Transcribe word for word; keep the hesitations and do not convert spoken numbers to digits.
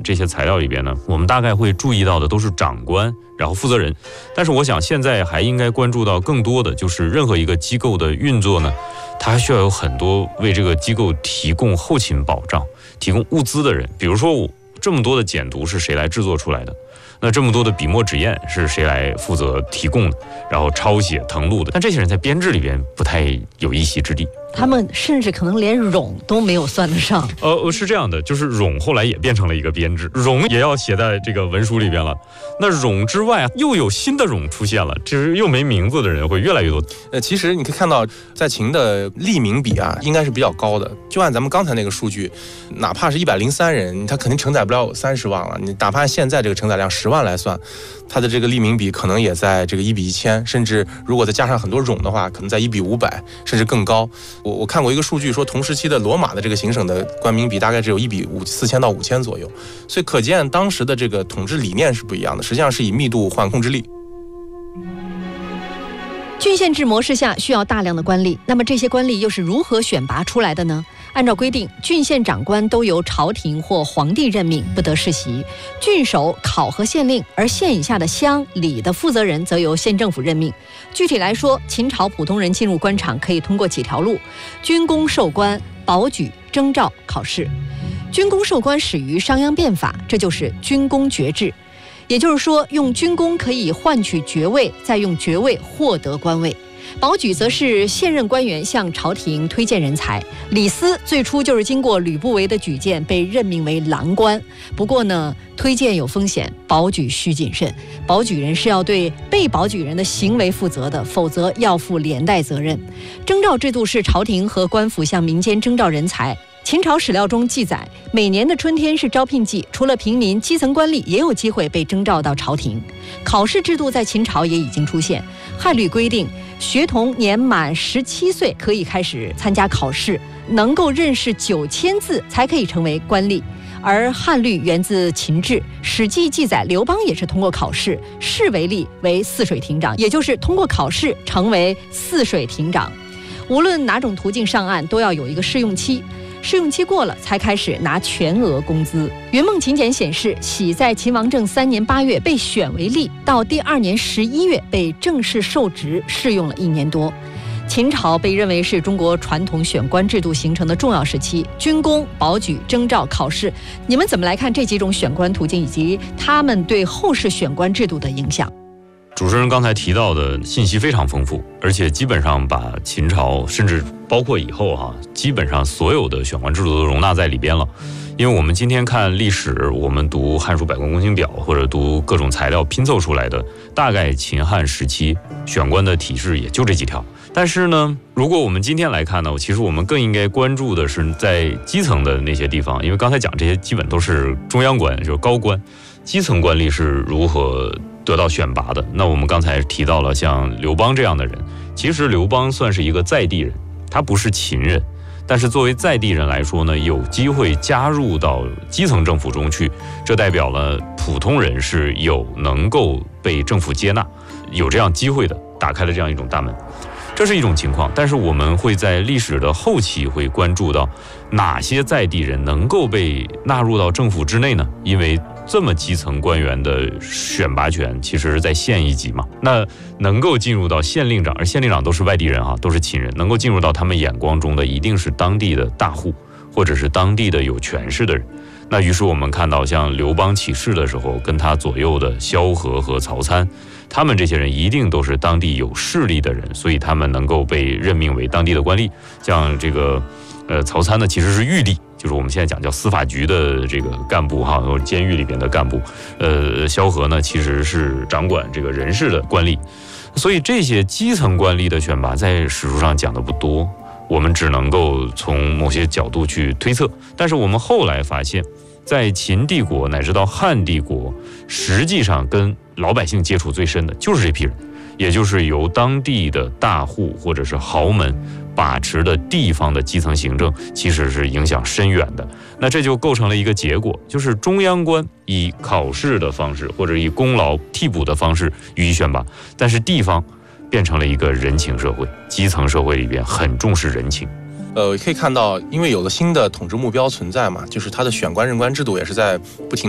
这些材料里边呢，我们大概会注意到的都是长官，然后负责人。但是我想现在还应该关注到更多的就是任何一个机构的运作呢，它还需要有很多为这个机构提供后勤保障、提供物资的人。比如说我这么多的简读是谁来制作出来的？那这么多的笔墨纸砚是谁来负责提供的？然后抄写誊录的？但这些人在编制里边不太有一席之地。 他们甚至可能连冗都没有算得上。 呃，是这样的，就是冗后来也变成了一个编制，冗也要写在这个文书里边了。那冗之外又有新的冗出现了，就是又没名字的人会越来越多。 呃，其实你可以看到，在秦的立名比啊，应该是比较高的。就按咱们刚才那个数据，哪怕是一百零三人，他肯定承载不了三十万了。你哪怕现在这个承载量十万来算，它的这个立名比可能也在这个一比一千，甚至如果再加上很多冗的话，可能在一比五百，甚至更高。我我看过一个数据说，同时期的罗马的这个行省的官名比大概只有一比五四千到五千左右，所以可见当时的这个统治理念是不一样的，实际上是以密度换控制力。 郡县制模式下需要大量的官吏，那么这些官吏又是如何选拔出来的呢？按照规定，郡县长官都由朝廷或皇帝任命，不得世袭。郡守考核县令，而县以下的乡里的负责人则由县政府任命。具体来说，秦朝普通人进入官场可以通过几条路：军功授官、保举、征召、考试。军功授官始于商鞅变法，这就是军功爵制。也就是说，用军功可以换取爵位，再用爵位获得官位。保举则是现任官员向朝廷推荐人才。李斯最初就是经过吕不韦的举荐被任命为郎官。不过呢，推荐有风险，保举需谨慎。保举人是要对被保举人的行为负责的，否则要负连带责任。征召制度是朝廷和官府向民间征召人才。秦朝史料中记载，每年的春天是招聘季，除了平民，基层官吏也有机会被征召到朝廷。考试制度在秦朝也已经出现，汉律规定，学童年满十七岁可以开始参加考试，能够认识九千字才可以成为官吏。而汉律源自秦制，《史记》记载刘邦也是通过考试，士为吏为泗水亭长，也就是通过考试成为泗水亭长。无论哪种途径上岸，都要有一个试用期。试用期过了，才开始拿全额工资。云梦秦简显示，喜在秦王政三年八月被选为吏，到第二年十一月被正式受职，试用了一年多。秦朝被认为是中国传统选官制度形成的重要时期，军功、保举、征召、考试，你们怎么来看这几种选官途径以及他们对后世选官制度的影响？ 主持人刚才提到的信息非常丰富，而且基本上把秦朝甚至包括以后哈、啊，基本上所有的选官制度都容纳在里边了。因为我们今天看历史，我们读《汉书百官公行表》或者读各种材料拼凑出来的，大概秦汉时期选官的体制也就这几条。但是呢，如果我们今天来看呢，其实我们更应该关注的是在基层的那些地方，因为刚才讲这些基本都是中央官，就是高官，基层官吏是如何得到选拔的。那我们刚才提到了像刘邦这样的人，其实刘邦算是一个在地人，他不是秦人，但是作为在地人来说呢，有机会加入到基层政府中去，这代表了普通人是有能够被政府接纳，有这样机会的，打开了这样一种大门。这是一种情况，但是我们会在历史的后期会关注到哪些在地人能够被纳入到政府之内呢？因为这么基层官员的选拔权其实是在县一级嘛，那能够进入到县令长，而县令长都是外地人啊，都是秦人，能够进入到他们眼光中的一定是当地的大户，或者是当地的有权势的人。那于是我们看到像刘邦起事的时候，跟他左右的萧何和曹参，他们这些人一定都是当地有势力的人，所以他们能够被任命为当地的官吏。像这个呃曹参呢，其实是狱吏，就是我们现在讲叫司法局的这个干部哈，或者监狱里边的干部。呃，萧何呢，其实是掌管这个人事的官吏。所以这些基层官吏的选拔在史书上讲的不多，我们只能够从某些角度去推测。但是我们后来发现，在秦帝国乃至到汉帝国，实际上跟老百姓接触最深的就是这批人，也就是由当地的大户或者是豪门把持的地方的基层行政，其实是影响深远的。那这就构成了一个结果，就是中央官以考试的方式或者以功劳替补的方式予以选拔，但是地方变成了一个人情社会，基层社会里边很重视人情。 呃，可以看到，因为有了新的统治目标存在嘛，就是它的选官任官制度也是在不停